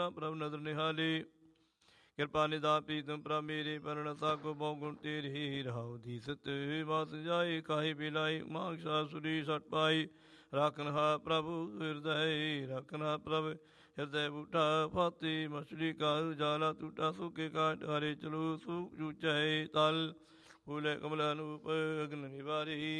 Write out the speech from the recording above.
ਪ੍ਰਭ ਨਦਰ ਨਿਹਾਲੇ। ਕਿਰਪਾ ਨਿਧਾਨ ਪ੍ਰੀਤਮ ਪ੍ਰਭ ਮੇਰੇ ਪਰਣ ਸਾਕੋ ਬਹੁ ਗੁਣ ਤੇਰੇ ਰਹਾਉ ਦੀਸਤ ਵਾਸ ਜਾਏ ਕਾਹੇ ਬਿਲਾਈ ਮਾਂਗਸ਼ਾ ਸੁਰੀ ਸਟ ਪਾਈ। ਰਾਖਨ ਹਾ ਪ੍ਰਭੂ ਹਿਰਦੈ ਰਾਖਨ ਹਾ ਪ੍ਰਭ ਹਿਰਦੈ ਬੂਟਾ ਫਾਤੇ ਮਛਲੀ ਕਾ ਜਾਲਾ ਟੂਟਾ ਸੁਕੇ ਕਾਟ ਹਰੇ ਚਲੂ ਸੁਖ ਚੂਚੈ ਤਲ ਫੂਲੇ ਕਮਲ ਅਨੂਪ ਅਗਨ ਨਿਵਾਰੀ।